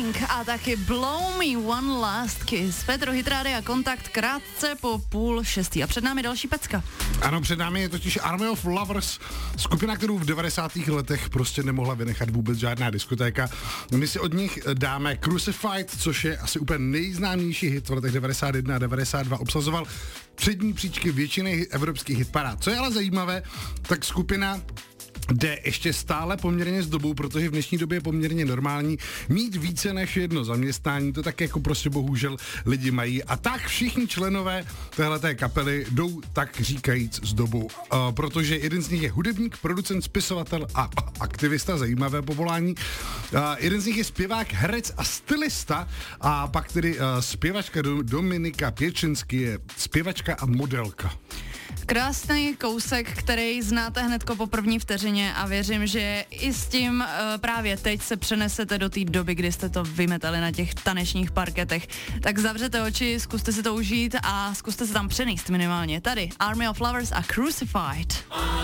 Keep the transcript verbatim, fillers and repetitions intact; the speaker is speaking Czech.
Pink a taky Blow Me One Last Kiss. Petro Hitrády a Kontakt krátce po půl šestý. A před námi další pecka. Ano, před námi je totiž Army of Lovers, skupina, kterou v devadesátých letech prostě nemohla vynechat vůbec žádná diskotéka. My si od nich dáme Crucified, což je asi úplně nejznámější hit v letech devadesát jedna a devadesát dva. Obsazoval přední příčky většiny evropských hitparád. Co je ale zajímavé, tak skupina jde ještě stále poměrně s dobou, protože v dnešní době je poměrně normální mít více než jedno zaměstnání, to tak jako prostě bohužel lidi mají. A tak všichni členové téhleté kapely jdou tak říkajíc s dobou, uh, protože jeden z nich je hudebník, producent, spisovatel a aktivista, zajímavé povolání. Uh, jeden z nich je zpěvák, herec a stylista a pak tedy uh, zpěvačka Dominika Pěčensky je zpěvačka a modelka. Krásný kousek, který znáte hnedko po první vteřině a věřím, že i s tím uh, právě teď se přenesete do té doby, kdy jste to vymetali na těch tanečních parketech. Tak zavřete oči, zkuste si to užít a zkuste se tam přenést minimálně. Tady Army of Lovers a Crucified.